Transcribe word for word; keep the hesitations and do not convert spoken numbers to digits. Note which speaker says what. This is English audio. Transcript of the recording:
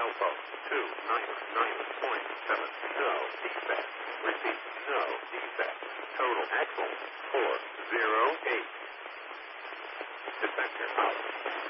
Speaker 1: elbow, two nine nine point seven, no defect. Repeat, no defect. Total axle, four zero eight. Defector out.